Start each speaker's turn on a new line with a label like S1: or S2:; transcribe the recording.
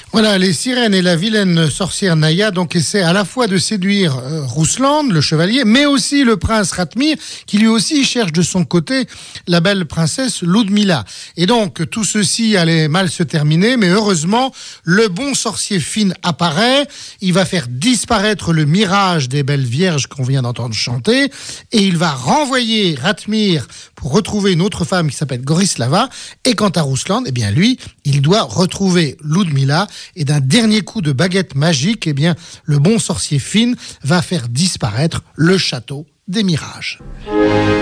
S1: Voilà, les sirènes et la vilaine sorcière Naya donc essaient à la fois de séduire Ruslan, le chevalier, mais aussi le prince Ratmir, qui lui aussi cherche de son côté la belle princesse Ludmila. Et donc, tout ceci allait mal se terminer, mais heureusement, le bon sorcier Finn apparaît, il va faire disparaître le mirage des belles vierges qu'on vient d'entendre chanter, et il va renvoyer Ratmir pour retrouver une autre femme qui s'appelle Gorislava, et quant à Ruslan, eh bien lui, il doit retrouver Ludmila, et d'un dernier coup de baguette magique, eh bien, le bon sorcier Finn va faire disparaître le château des mirages.